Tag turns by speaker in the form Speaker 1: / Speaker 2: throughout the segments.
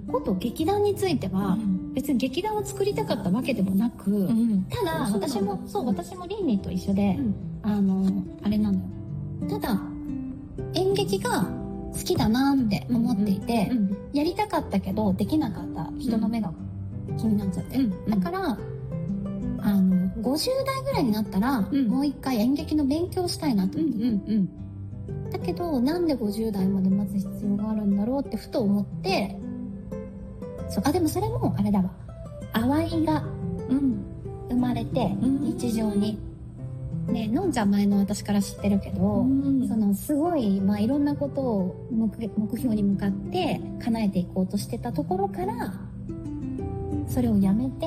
Speaker 1: こと劇団については、別に劇団を作りたかったわけでもなく、ただ私もリンリンと一緒で、あれなのよ。ただ演劇が好きだなって思っていて、やりたかったけどできなかった人の目が気になっちゃって、だから50代ぐらいになったら、もう一回演劇の勉強したいなと思って、だけどなんで50代まで待つ必要があるんだろうってふと思って、でもそれもあれだわ、淡いが生まれて、日常にね、のんちゃん前の私から知ってるけど、すごい、いろんなことを目標に向かって叶えていこうとしてたところからそれをやめて、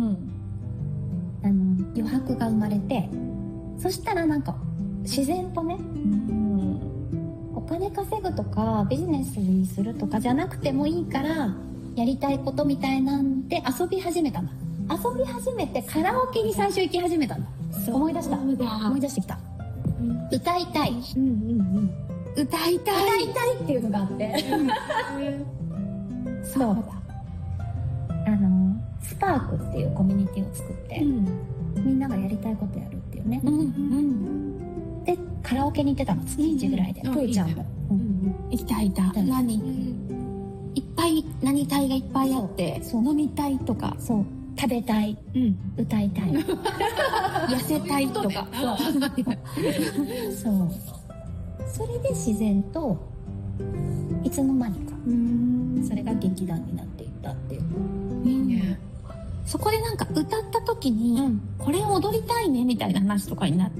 Speaker 1: 余白が生まれて、そしたらなんか自然とね、お金稼ぐとかビジネスにするとかじゃなくてもいいからやりたいことみたいなんで遊び始めたんだ。遊び始めてカラオケに最初行き始めたんだ。思い出してきた。歌いたい、歌いたいっていうのがあってそうだ、スパークっていうコミュニティを作って、みんながやりたいことやるっていうね、でカラオケに行ってたの、月1ぐらいで、プーちゃんも、
Speaker 2: いたいっぱい何隊がいっぱいあって、飲みたいとか、
Speaker 1: 食べたい、歌いたい
Speaker 2: 痩せたいとか
Speaker 1: それで自然といつの間にかそれが劇団になっていったっていう。
Speaker 2: いいね。そこでなんか歌った時に、これ踊りたいねみたいな話とかになって、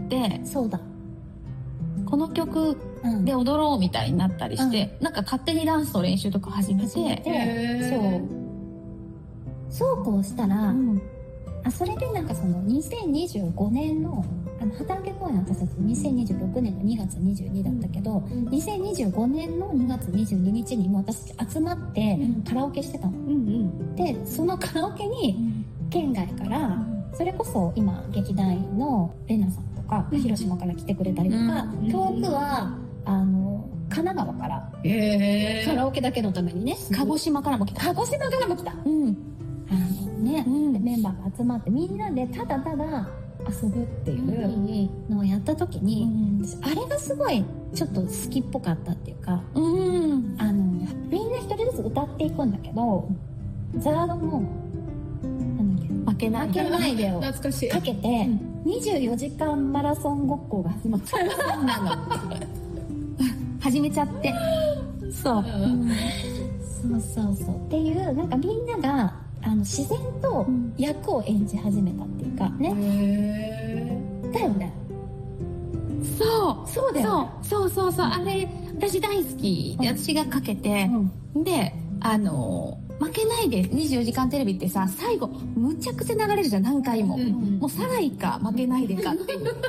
Speaker 1: そうだ、
Speaker 2: この曲で踊ろうみたいになったりして、なんか勝手にダンスの練習とか始めて、そうこうしたら、それでなんか2025年の働け公演、私たち2026年の2月22だったけど、2025年の2月22日にも私たち集まってカラオケしてたの、でそのカラオケに県外から、それこそ今劇団員のレナさんとか広島から来てくれたりとか、遠くは神奈川から、カラオケだけのためにね、鹿児島からも来た、
Speaker 1: メンバーが集まってみんなでただただ遊ぶっていうのをやった時に、あれがすごいちょっと好きっぽかったっていうか、みんな一人ずつ歌っていくんだけど、ザードも負けないでをかけて24時間マラソンごっこが始まった始めちゃって、そうっていう、なんかみんなが自然と役を演じ始めたっていうかね。だよね。そうだよね。
Speaker 2: そうあれ私大好きで、私がかけて、で負けないで24時間テレビってさ、最後むちゃくちゃ流れるじゃん、何回も、もうサライか負けないでかっていう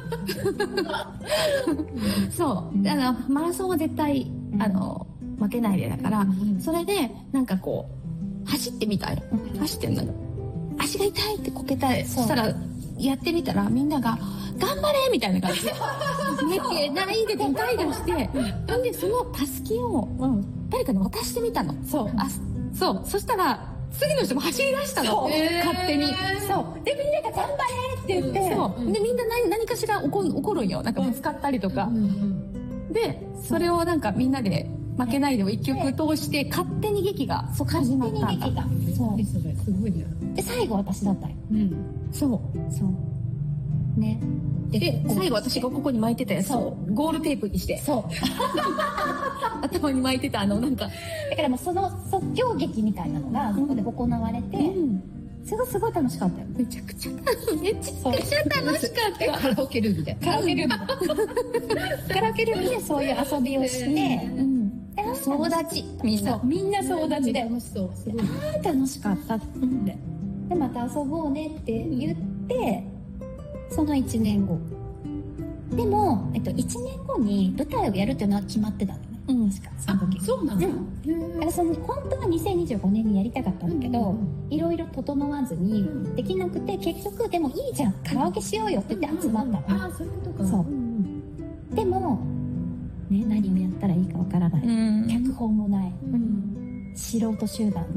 Speaker 2: マラソンは絶対負けないでだから、それでなんかこう走ってみたい、走ってんのよ、足が痛いってこけたい、そしたらやってみたらみんなが頑張れみたいな感じで泣いて痛い出して、でそのたすきを誰かに渡してみたの。そしたら次の人も走り出したの、勝手に。でみんなが頑張れって言って、でみんな何かしら起こるんよ、なんかぶつかったりとか、でそれをなんかみんなで負けないでを一曲通して勝手に劇が始まったんだ。
Speaker 3: すごいね。
Speaker 1: で最後私だったよ。ね。
Speaker 2: で最後私がここに巻いてたやつをゴールテープにして、頭に巻いてたなんか、
Speaker 1: だからもうその即興劇みたいなのがそこで行われて、すごい楽しかったよ。
Speaker 2: めちゃくちゃ楽しかった。
Speaker 3: カラオケルームで
Speaker 1: カラオケルームでそういう遊びをして、総立ち、みんな総立ちで
Speaker 3: 楽しそう、すごい
Speaker 1: 楽しかったって、でまた遊ぼうねって言って、その1年後でも、1年後に舞台をやるっていうのは決まってたのね、確かその時。
Speaker 3: そうなの。
Speaker 1: だから本当は2025年にやりたかったんだけど、いろいろ整わずにできなくて、結局でもいいじゃんカラオケしようよって言って集まったの。
Speaker 3: そういうことか。
Speaker 1: でもね、何をやったらいいかわからない、脚本もない、素人集団